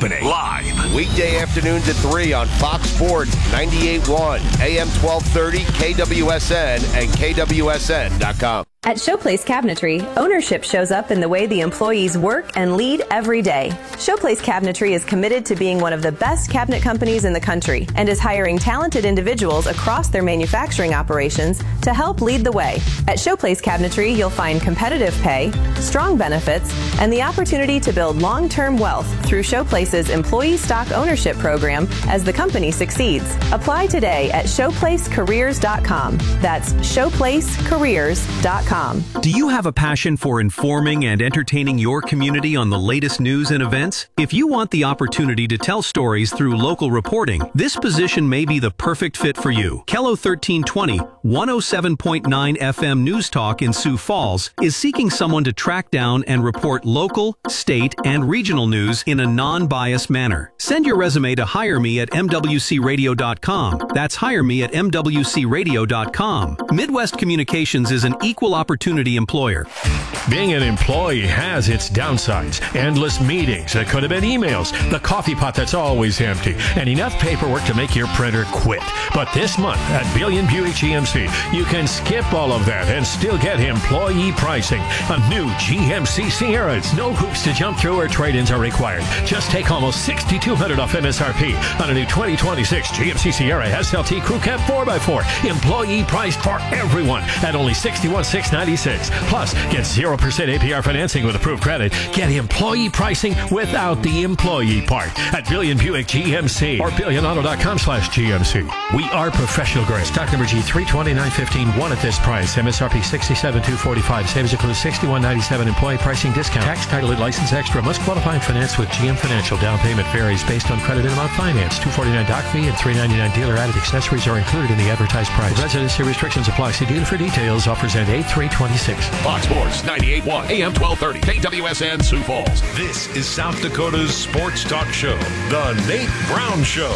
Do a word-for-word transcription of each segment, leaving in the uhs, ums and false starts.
Company. Live. Weekday afternoons at three on Fox Sports ninety-eight point one, A M twelve thirty, K W S N, and K W S N dot com. At Showplace Cabinetry, ownership shows up in the way the employees work and lead every day. Showplace Cabinetry is committed to being one of the best cabinet companies in the country and is hiring talented individuals across their manufacturing operations to help lead the way. At Showplace Cabinetry, you'll find competitive pay, strong benefits, and the opportunity to build long-term wealth through Showplace's employee stock ownership program as the company succeeds. Apply today at showplace careers dot com. That's showplace careers dot com. Do you have a passion for informing and entertaining your community on the latest news and events? If you want the opportunity to tell stories through local reporting, this position may be the perfect fit for you. Kello thirteen twenty, one oh seven point nine F M News Talk in Sioux Falls is seeking someone to track down and report local, state, and regional news in a non-biased manner. Send your resume to hire me at M W C radio dot com. That's hire me at M W C radio dot com. Midwest Communications is an equal opportunity employer. Being an employee has its downsides. Endless meetings that could have been emails, the coffee pot that's always empty, and enough paperwork to make your printer quit. But this month at Billion Buick G M C, you can skip all of that and still get employee pricing. A new G M C Sierras. No hoops to jump through or trade-ins are required. Just take almost six thousand two hundred dollars off M S R P on a new twenty twenty-six G M C Sierra S L T Crew Cab four by four. Employee priced for everyone at only sixty-one thousand six hundred ninety-six dollars. Plus, get zero percent A P R financing with approved credit. Get employee pricing without the employee part at Billion Buick G M C or billion auto dot com slash G M C. We are professional grade. Stock number G three twenty-nine fifteen. One at this price. M S R P sixty-seven thousand two hundred forty-five dollars. Savings includes sixty-one thousand ninety-seven dollars employee pricing discount. Tax, title, and license extra. Must qualify and finance with G M Financial. Down payment varies based on credit and amount finance. two hundred forty-nine dollars doc fee and three hundred ninety-nine dollars dealer added accessories are included in the advertised price. Residency restrictions apply. See dealer for details. Offers end eight three twenty-six. Fox Sports ninety-eight point one, A M twelve thirty, K W S N Sioux Falls. This is South Dakota's sports talk show, The Nate Brown Show.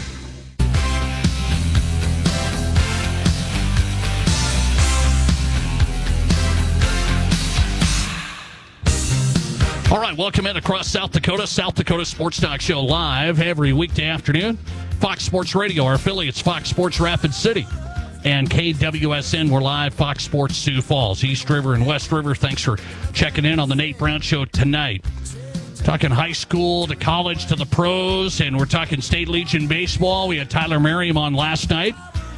All right, welcome in across South Dakota. South Dakota Sports Talk Show live every weekday afternoon. Fox Sports Radio, our affiliates, Fox Sports Rapid City. And K W S N, we're live, Fox Sports Sioux Falls, East River and West River. Thanks for checking in on the Nate Brown Show tonight. Talking high school to college to the pros, and we're talking State Legion Baseball. We had Tyler Merriam on last night,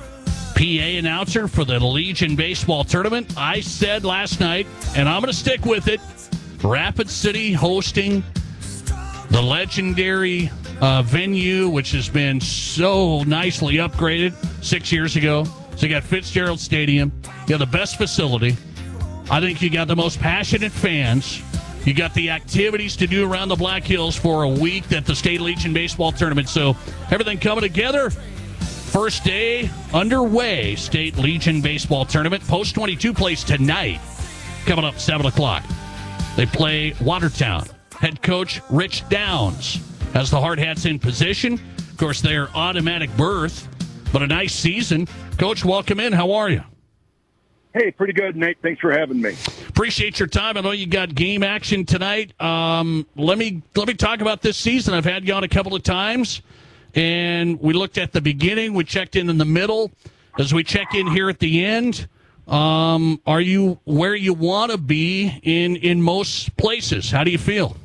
P A announcer for the Legion Baseball Tournament. I said last night, and I'm going to stick with it, Rapid City hosting the legendary uh, venue, which has been so nicely upgraded six years ago. So you got Fitzgerald Stadium. You have the best facility. I think you got the most passionate fans. You got the activities to do around the Black Hills for a week at the State Legion Baseball Tournament. So everything coming together. First day underway, State Legion Baseball Tournament. Post twenty-two plays tonight. Coming up seven o'clock. They play Watertown. Head coach Rich Downs has the Hard Hats in position. Of course, their automatic berth, but a nice season. Coach, welcome in. How are you? Hey, pretty good, Nate. Thanks for having me. Appreciate your time. I know you got game action tonight. Um, let me let me talk about this season. I've had you on a couple of times, and we looked at the beginning. We checked in in the middle. As we check in here at the end, um, are you where you want to be in, in most places? How do you feel?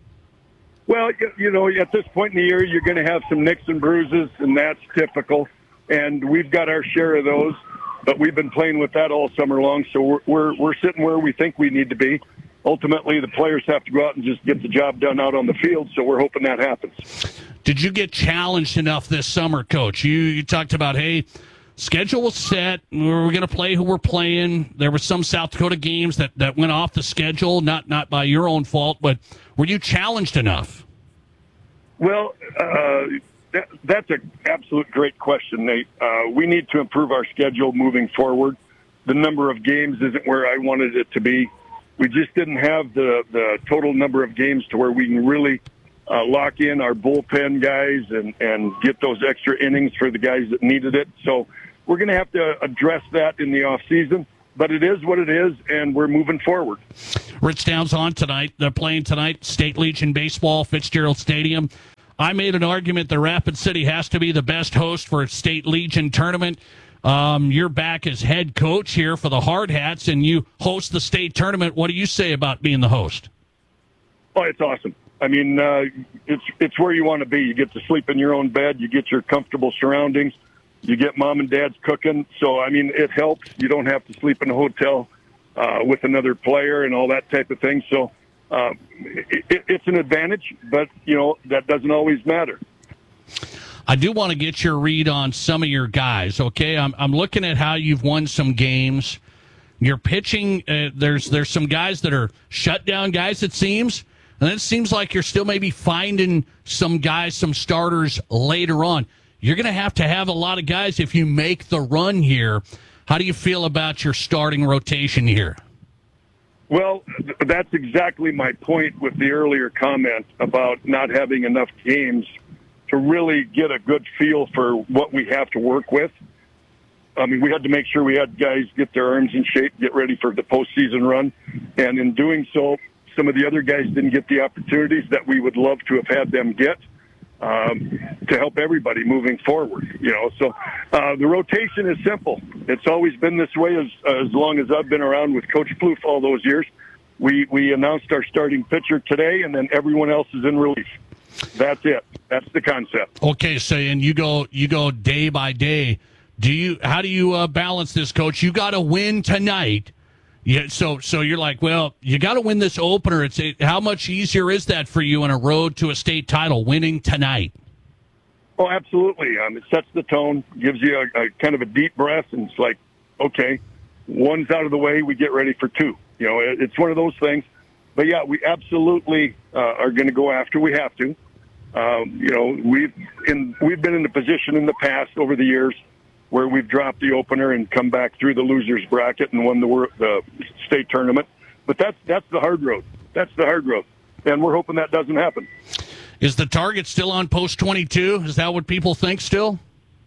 Well, you know, at this point in the year, you're going to have some nicks and bruises, and that's typical. And we've got our share of those, but we've been playing with that all summer long. So we're we're, we're sitting where we think we need to be. Ultimately, the players have to go out and just get the job done out on the field. So we're hoping that happens. Did you get challenged enough this summer, Coach? You you talked about, hey, schedule was set. We're going to play who we're playing. There were some South Dakota games that, that went off the schedule, not not by your own fault, but were you challenged enough? Well, uh, that, that's an absolute great question, Nate. Uh, we need to improve our schedule moving forward. The number of games isn't where I wanted it to be. We just didn't have the, the total number of games to where we can really uh, lock in our bullpen guys and, and get those extra innings for the guys that needed it. So we're going to have to address that in the off season, but it is what it is, and we're moving forward. Rich Downs on tonight. They're playing tonight, State Legion Baseball, Fitzgerald Stadium. I made an argument that Rapid City has to be the best host for a State Legion tournament. Um, you're back as head coach here for the Hard Hats, and you host the state tournament. What do you say about being the host? Oh, it's awesome. I mean, uh, it's it's where you want to be. You get to sleep in your own bed. You get your comfortable surroundings. You get mom and dad's cooking. So, I mean, it helps. You don't have to sleep in a hotel uh, with another player and all that type of thing. So uh, it, it's an advantage, but, you know, that doesn't always matter. I do want to get your read on some of your guys, okay? I'm I'm looking at how you've won some games. You're pitching. Uh, there's there's some guys that are shutdown guys, it seems. And then it seems like you're still maybe finding some guys, some starters later on. You're going to have to have a lot of guys if you make the run here. How do you feel about your starting rotation here? Well, that's exactly my point with the earlier comment about not having enough games to really get a good feel for what we have to work with. I mean, we had to make sure we had guys get their arms in shape, get ready for the postseason run. And in doing so, some of the other guys didn't get the opportunities that we would love to have had them get um, to help everybody moving forward. You know, so uh, the rotation is simple. It's always been this way as as long as I've been around with Coach Plouffe all those years. We we announced our starting pitcher today, and then everyone else is in relief. That's it. That's the concept. Okay, so and you go you go day by day. Do you? How do you uh, balance this, Coach? You got to win tonight. Yeah. So so you're like, well, you got to win this opener. It's a, how much easier is that for you on a road to a state title, winning tonight? Oh, absolutely. Um, it sets the tone, gives you a, a kind of a deep breath, and it's like, okay, one's out of the way, we get ready for two. You know, it, it's one of those things. But yeah, we absolutely uh, are going to go after. We have to. Um, you know, we've in we've been in a position in the past over the years where we've dropped the opener and come back through the losers bracket and won the the state tournament. But that's that's the hard road. That's the hard road, and we're hoping that doesn't happen. Is the target still on post twenty-two? Is that what people think still?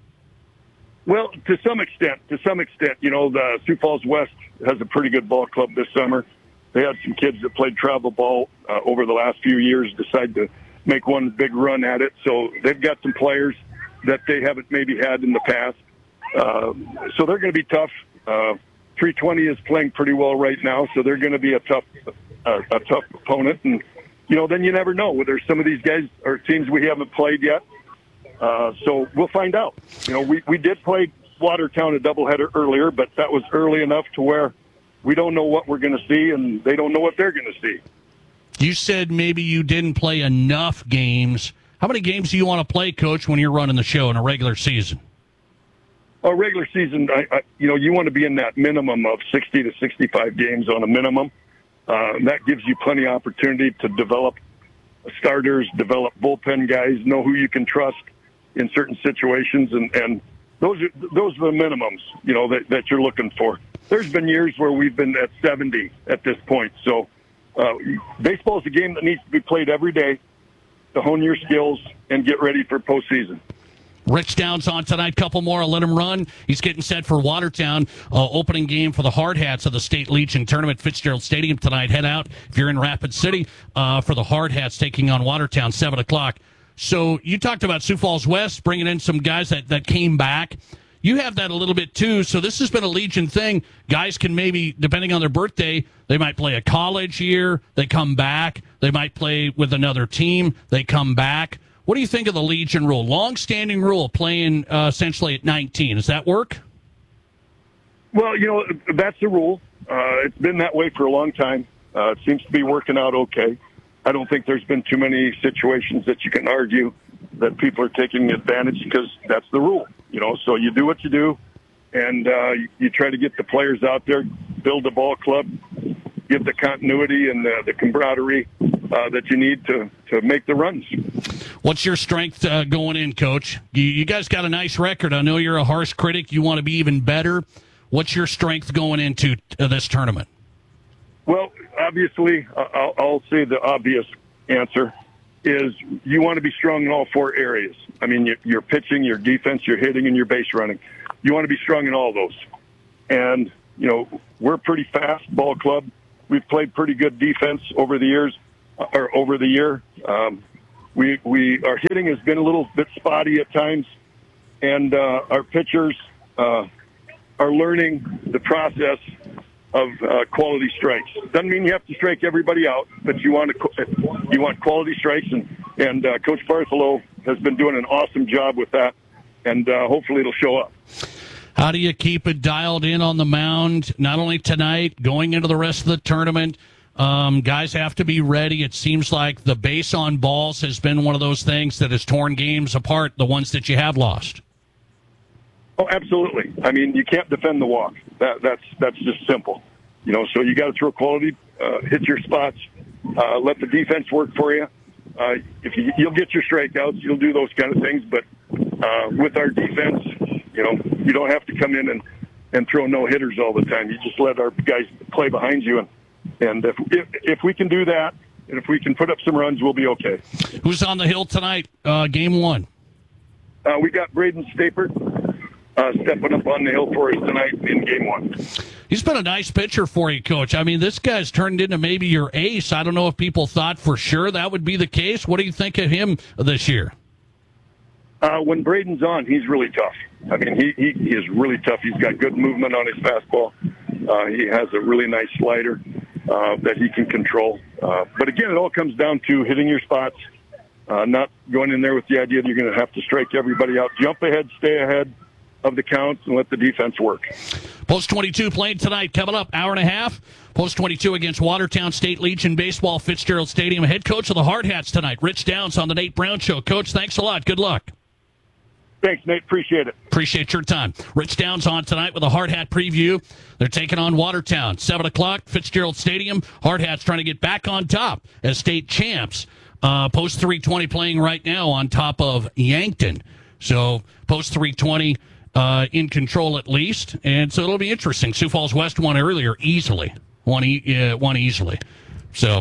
Well, to some extent. To some extent, you know, the Sioux Falls West has a pretty good ball club this summer. They had some kids that played travel ball uh, over the last few years decide to make one big run at it. So they've got some players that they haven't maybe had in the past. Uh, so they're going to be tough. Uh, three twenty is playing pretty well right now, so they're going to be a tough, uh, a tough opponent. And you know, then you never know whether some of these guys are teams we haven't played yet. Uh, so we'll find out. You know, we we did play Watertown a doubleheader earlier, but that was early enough to where we don't know what we're going to see, and they don't know what they're going to see. You said maybe you didn't play enough games. How many games do you want to play, Coach, when you're running the show in a regular season? A regular season, I, I, you know, you want to be in that minimum of sixty to sixty-five games on a minimum. Uh, that gives you plenty of opportunity to develop starters, develop bullpen guys, know who you can trust in certain situations, and, and those are those are the minimums, you know, that, that you're looking for. There's been years where we've been at seventy at this point. So uh, baseball is a game that needs to be played every day to hone your skills and get ready for postseason. Rich Downs on tonight. Couple more. I'll let him run. He's getting set for Watertown. Uh, opening game for the Hard Hats of the State Legion Tournament, Fitzgerald Stadium tonight. Head out if you're in Rapid City uh, for the Hard Hats taking on Watertown, seven o'clock. So you talked about Sioux Falls West bringing in some guys that, that came back. You have that a little bit too. So this has been a Legion thing. Guys can maybe, depending on their birthday, they might play a college year. They come back. They might play with another team. They come back. What do you think of the Legion rule? Long-standing rule, playing uh, essentially at nineteen. Does that work? Well, you know, that's the rule. Uh, it's been that way for a long time. Uh, it seems to be working out okay. I don't think there's been too many situations that you can argue that people are taking advantage because that's the rule. You know, so you do what you do, and uh, you, you try to get the players out there, build a ball club, give the continuity and the, the camaraderie uh, that you need to, to make the runs. What's your strength uh, going in, Coach? You, you guys got a nice record. I know you're a harsh critic. You want to be even better. What's your strength going into uh, this tournament? Well, obviously, uh, I'll, I'll say the obvious answer is you want to be strong in all four areas. I mean, your, your pitching, your defense, your hitting, and your base running. You want to be strong in all those. And, you know, we're a pretty fast ball club. We've played pretty good defense over the years, or over the year. Um, we we our hitting has been a little bit spotty at times, and uh, our pitchers uh, are learning the process of uh, quality strikes. Doesn't mean you have to strike everybody out, but you want to you want quality strikes, and and uh, Coach Bartholow has been doing an awesome job with that, and uh, hopefully it'll show up. How do you keep it dialed in on the mound, not only tonight, going into the rest of the tournament? Um, guys have to be ready. It seems like the base on balls has been one of those things that has torn games apart, the ones that you have lost. Oh, absolutely. I mean, you can't defend the walk. That, that's that's just simple. You know, so you got to throw quality, uh, hit your spots, uh, let the defense work for you. Uh, if you, you'll get your strikeouts, you'll do those kind of things. But uh, with our defense, you know, you don't have to come in and, and throw no hitters all the time. You just let our guys play behind you, and and if if, if we can do that, and if we can put up some runs, we'll be okay. Who's on the hill tonight? Uh, game one. Uh, we got Braden Stapert uh, stepping up on the hill for us tonight in game one. He's been a nice pitcher for you, Coach. I mean, this guy's turned into maybe your ace. I don't know if people thought for sure that would be the case. What do you think of him this year? Uh, when Braden's on, he's really tough. I mean, he, he, he is really tough. He's got good movement on his fastball. Uh, he has a really nice slider uh, that he can control. Uh, but again, it all comes down to hitting your spots, uh, not going in there with the idea that you're going to have to strike everybody out. Jump ahead, stay ahead of the counts, and let the defense work. Post twenty-two playing tonight, coming up, hour and a half. Post twenty-two against Watertown State Legion Baseball, Fitzgerald Stadium. Head coach of the Hard Hats tonight, Rich Downs, on the Nate Brown Show. Coach, thanks a lot. Good luck. Thanks, Nate. Appreciate it. Appreciate your time. Rich Downs on tonight with a Hard Hat preview. They're taking on Watertown. seven o'clock, Fitzgerald Stadium. Hard Hats trying to get back on top as state champs. Uh, Post three twenty playing right now on top of Yankton. So Post three twenty uh, in control at least. And so it'll be interesting. Sioux Falls West won earlier easily. Won, e- uh, won easily. So,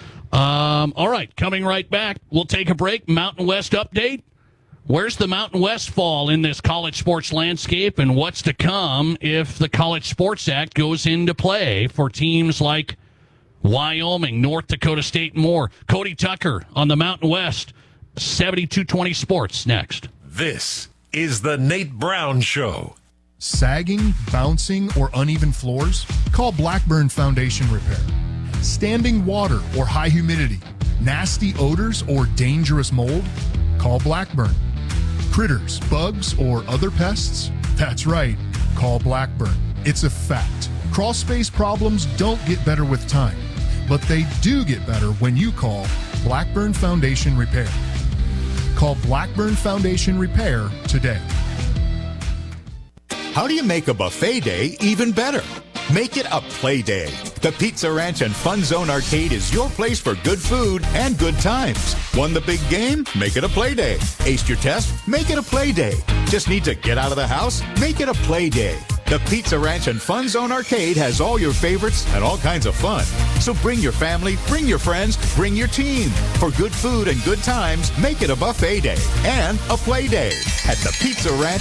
um, all right, coming right back. We'll take a break. Mountain West update. Where's the Mountain West fall in this college sports landscape, and what's to come if the College Sports Act goes into play for teams like Wyoming, North Dakota State, and more? Cody Tucker on the Mountain West, seventy-two twenty Sports next. This is the Nate Brown Show. Sagging, bouncing, or uneven floors? Call Blackburn Foundation Repair. Standing water or high humidity? Nasty odors or dangerous mold? Call Blackburn. Critters, bugs, or other pests? That's right, call Blackburn. It's a fact. Crawl space problems don't get better with time, but they do get better when you call Blackburn Foundation Repair. Call Blackburn Foundation Repair today. How do you make a buffet day even better? Make it a play day. The Pizza Ranch and Fun Zone Arcade is your place for good food and good times. Won the big game? Make it a play day. Aced your test? Make it a play day. Just need to get out of the house? Make it a play day. The Pizza Ranch and Fun Zone Arcade has all your favorites and all kinds of fun. So bring your family, bring your friends, bring your team. For good food and good times, make it a buffet day and a play day at the Pizza Ranch.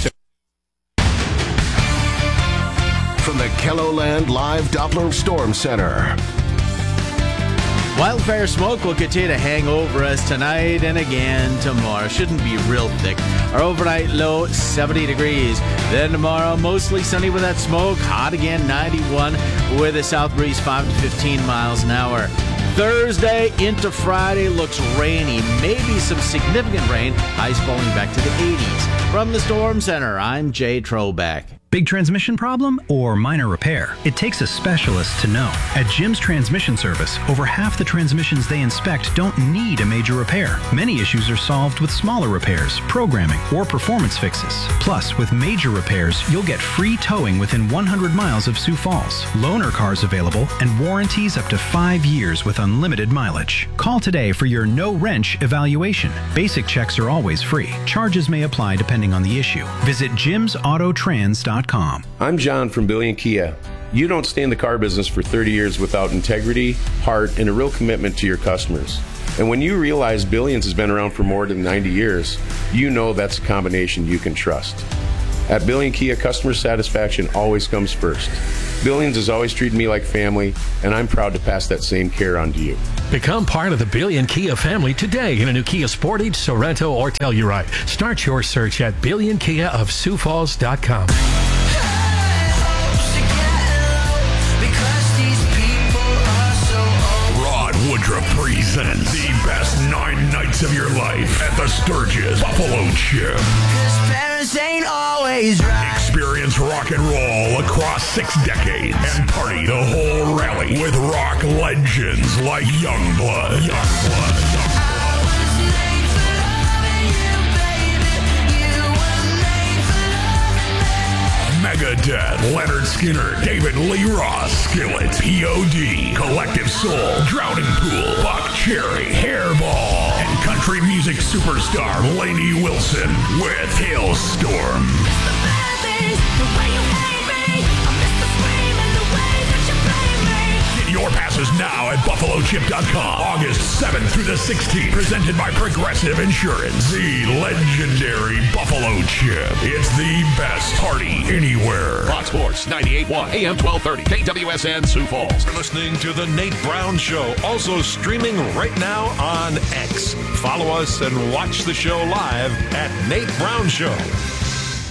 From the KELOLAND Live Doppler Storm Center. Wildfire smoke will continue to hang over us tonight and again tomorrow. Shouldn't be real thick. Our overnight low, seventy degrees. Then tomorrow, mostly sunny with that smoke. Hot again, ninety-one with a south breeze, five to fifteen miles an hour. Thursday into Friday looks rainy. Maybe some significant rain. Highs falling back to the eighties. From the Storm Center, I'm Jay Troback. Big transmission problem or minor repair? It takes a specialist to know. At Jim's Transmission Service, over half the transmissions they inspect don't need a major repair. Many issues are solved with smaller repairs, programming, or performance fixes. Plus, with major repairs, you'll get free towing within one hundred miles of Sioux Falls, loaner cars available, and warranties up to five years with unlimited mileage. Call today for your no-wrench evaluation. Basic checks are always free. Charges may apply depending on the issue. Visit jims auto trans dot com. I'm John from Billion Kia. You don't stay in the car business for thirty years without integrity, heart, and a real commitment to your customers. And when you realize Billions has been around for more than ninety years, you know that's a combination you can trust. At Billion Kia, customer satisfaction always comes first. Billions has always treated me like family, and I'm proud to pass that same care on to you. Become part of the Billion Kia family today in a new Kia Sportage, Sorento, or Telluride. Start your search at billion kia of sioux falls dot com. Woodruff presents the best nine nights of your life at the Sturgis Buffalo Chip. Cause parents ain't always right. Experience rock and roll across six decades and party the whole rally with rock legends like Youngblood. Youngblood. Megadeth, Leonard Skinner, David Lee Roth, Skillet, P O D, Collective Soul, Drowning Pool, Buck Cherry, Hairball, and country music superstar Lainey Wilson with Hailstorm. Get your passes now at buffalo chip dot com. August seventh through the sixteenth. Presented by Progressive Insurance. The legendary Buffalo Chip. It's the best party anywhere. Fox Sports ninety-eight point one A M twelve thirty. K W S N Sioux Falls. You're listening to The Nate Brown Show. Also streaming right now on X. Follow us and watch the show live at Nate Brown Show.